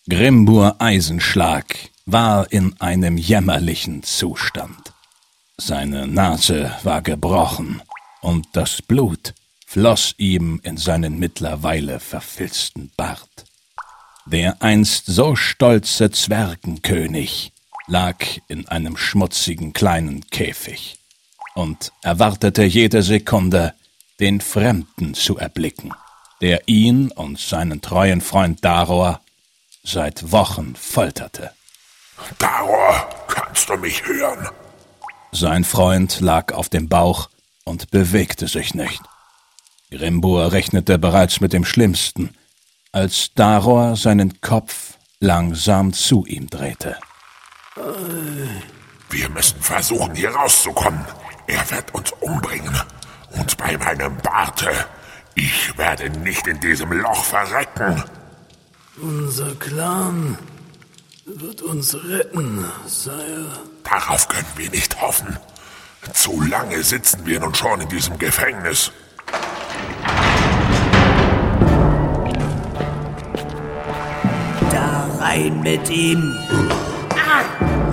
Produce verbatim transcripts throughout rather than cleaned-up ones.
Grimbur Eisenschlag war in einem jämmerlichen Zustand. Seine Nase war gebrochen und das Blut floss ihm in seinen mittlerweile verfilzten Bart. Der einst so stolze Zwergenkönig lag in einem schmutzigen kleinen Käfig und erwartete jede Sekunde, den Fremden zu erblicken, der ihn und seinen treuen Freund Daror seit Wochen folterte. Daror, kannst du mich hören? Sein Freund lag auf dem Bauch und bewegte sich nicht. Grimbur rechnete bereits mit dem Schlimmsten, als Daror seinen Kopf langsam zu ihm drehte. Wir müssen versuchen, hier rauszukommen. Er wird uns umbringen. Und bei meinem Barte, ich werde nicht in diesem Loch verrecken. Unser Clan wird uns retten, Sire. Darauf können wir nicht hoffen. Zu lange sitzen wir nun schon in diesem Gefängnis. Da rein mit ihm! Ah.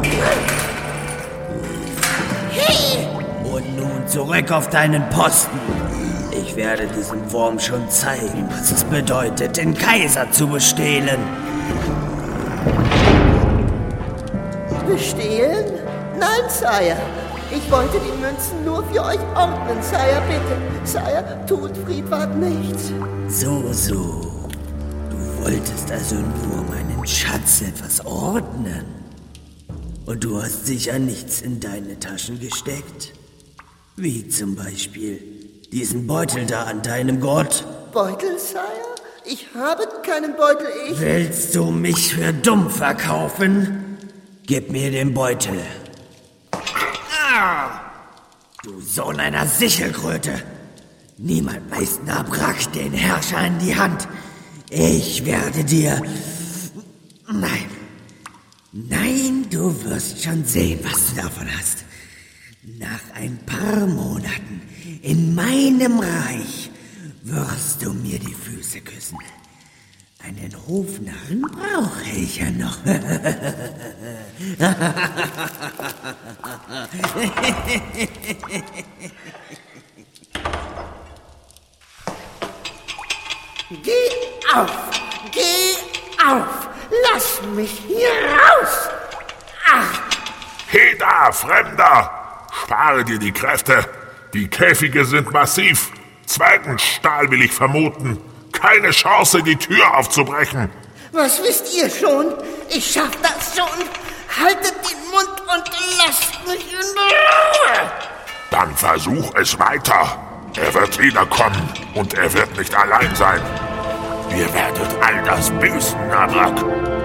Hey. Und nun zurück auf deinen Posten. Ich werde diesem Wurm schon zeigen, was es bedeutet, den Kaiser zu bestehlen. Bestehlen? Nein, Sire. Ich wollte die Münzen nur für euch ordnen, Sire, bitte. Sire, tut Friedwart nichts. So, so. Du wolltest also nur meinen Schatz etwas ordnen. Und du hast sicher nichts in deine Taschen gesteckt. Wie zum Beispiel diesen Beutel da an deinem Gurt. Beutel, Sire? Ich habe keinen Beutel, ich... Willst du mich für dumm verkaufen? Gib mir den Beutel. Ah, du Sohn einer Sichelkröte. Niemand weiß Nabrak den Herrscher in die Hand. Ich werde dir... Nein. Nein, du wirst schon sehen, was du davon hast. Nach ein paar Monaten in meinem Reich wirst du mir die Füße küssen. Einen Hofnarren brauche ich ja noch. Geh auf! Geh auf! Lass mich hier raus! Ach! Heda, Fremder! Spare dir die Kräfte. Die Käfige sind massiv. Zwergenstahl will ich vermuten. Keine Chance, die Tür aufzubrechen. Was wisst ihr schon? Ich schaff das schon. Haltet den Mund und lasst mich in Ruhe. Dann versuch es weiter. Er wird wiederkommen und er wird nicht allein sein. Ihr werdet all das büßen, Nabrak.